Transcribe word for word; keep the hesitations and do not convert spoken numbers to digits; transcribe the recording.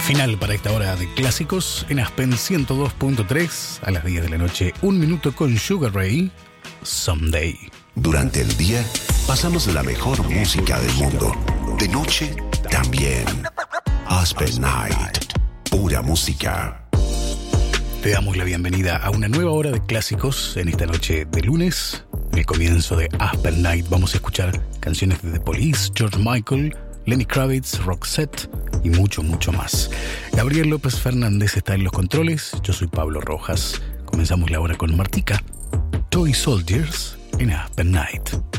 Final para esta hora de clásicos en Aspen ciento dos punto tres a las diez de la noche. Un minuto con Sugar Ray, Someday. Durante el día pasamos la mejor música del mundo. De noche también. Aspen Night. Pura música. Te damos la bienvenida a una nueva hora de clásicos en esta noche de lunes. En el comienzo de Aspen Night vamos a escuchar canciones de The Police, George Michael, Lenny Kravitz, Roxette y mucho, mucho más. Gabriel López Fernández está en los controles. Yo soy Pablo Rojas. Comenzamos la hora con Martica. Toy Soldiers en Aspen Night.